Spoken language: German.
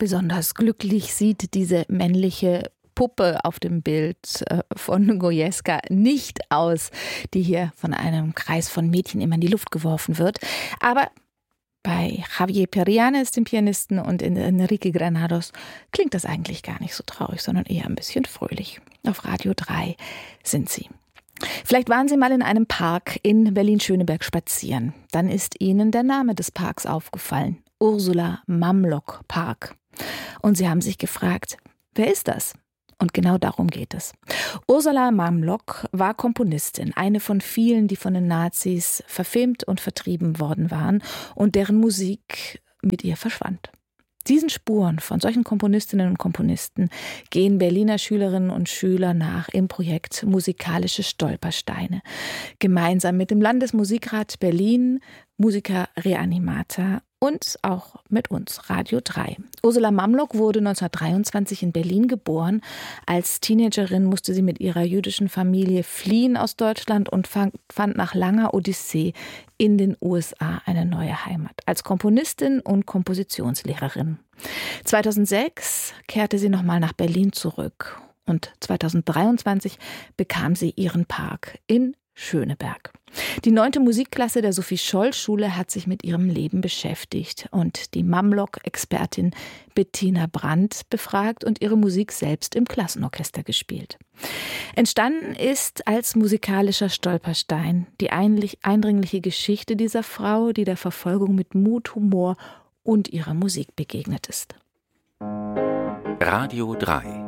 Besonders glücklich sieht diese männliche Puppe auf dem Bild von Goyeska nicht aus, die hier von einem Kreis von Mädchen immer in die Luft geworfen wird. Aber bei Javier Perianes, dem Pianisten, und in Enrique Granados klingt das eigentlich gar nicht so traurig, sondern eher ein bisschen fröhlich. Auf Radio 3 sind sie. Vielleicht waren Sie mal in einem Park in Berlin-Schöneberg spazieren. Dann ist Ihnen der Name des Parks aufgefallen. Ursula Mamlock Park. Und Sie haben sich gefragt, wer ist das? Und genau darum geht es. Ursula Mamlock war Komponistin, eine von vielen, die von den Nazis verfilmt und vertrieben worden waren und deren Musik mit ihr verschwand. Diesen Spuren von solchen Komponistinnen und Komponisten gehen Berliner Schülerinnen und Schüler nach im Projekt Musikalische Stolpersteine. Gemeinsam mit dem Landesmusikrat Berlin, Musica Reanimata und auch mit uns, Radio 3. Ursula Mamlock wurde 1923 in Berlin geboren. Als Teenagerin musste sie mit ihrer jüdischen Familie fliehen aus Deutschland und fand nach langer Odyssee in den USA eine neue Heimat. Als Komponistin und Kompositionslehrerin. 2006 kehrte sie nochmal nach Berlin zurück. Und 2023 bekam sie ihren Park in Schöneberg. Die 9. Musikklasse der Sophie-Scholl-Schule hat sich mit ihrem Leben beschäftigt und die Mamlock-Expertin Bettina Brandt befragt und ihre Musik selbst im Klassenorchester gespielt. Entstanden ist als musikalischer Stolperstein die eindringliche Geschichte dieser Frau, die der Verfolgung mit Mut, Humor und ihrer Musik begegnet ist. Radio 3